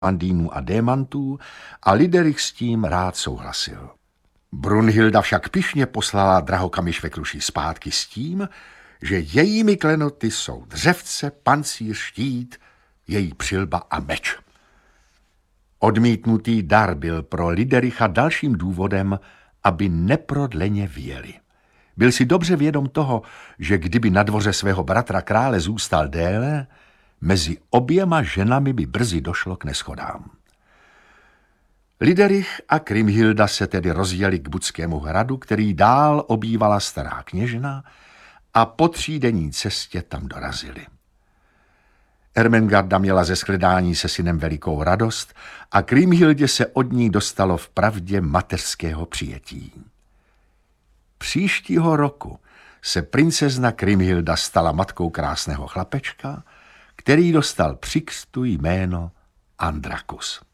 Andínů a démantů a Liderich s tím rád souhlasil. Brunhilda však pyšně poslala drahokamy švekruši zpátky s tím, že jejími klenoty jsou dřevce, pancíř, štít, její přilba a meč. Odmítnutý dar byl pro Lidericha dalším důvodem, aby neprodleně vyjeli. Byl si dobře vědom toho, že kdyby na dvoře svého bratra krále zůstal déle, mezi oběma ženami by brzy došlo k neshodám. Liderich a Kriemhilda se tedy rozjeli k Budskému hradu, který dál obývala stará kněžna, a po třídenní cestě tam dorazili. Ermengarda měla ze shledání se synem velikou radost a Kriemhildě se od ní dostalo vpravdě mateřského přijetí. Příštího roku se princezna Kriemhilda stala matkou krásného chlapečka, který dostal při křtu jméno Andrakus.